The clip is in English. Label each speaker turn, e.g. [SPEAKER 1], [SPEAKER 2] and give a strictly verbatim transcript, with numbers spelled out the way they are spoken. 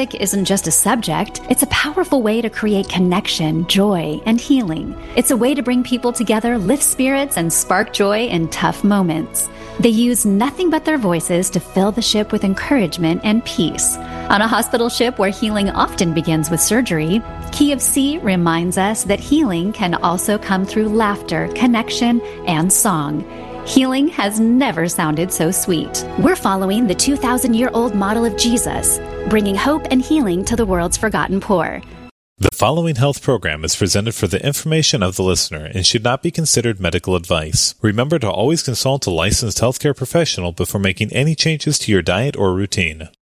[SPEAKER 1] Music isn't just a subject, it's a powerful way to create connection, joy, and healing. It's a way to bring people together, lift spirits, and spark joy in tough moments. They use nothing but their voices to fill the ship with encouragement and peace. On a hospital ship where healing often begins with surgery, Key of C reminds us that healing can also come through laughter, connection, and song. Healing has never sounded so sweet. We're following the two thousand year old model of Jesus, bringing hope and healing to the world's forgotten poor.
[SPEAKER 2] The following health program is presented for the information of the listener and should not be considered medical advice. Remember to always consult a licensed healthcare professional before making any changes to your diet or routine.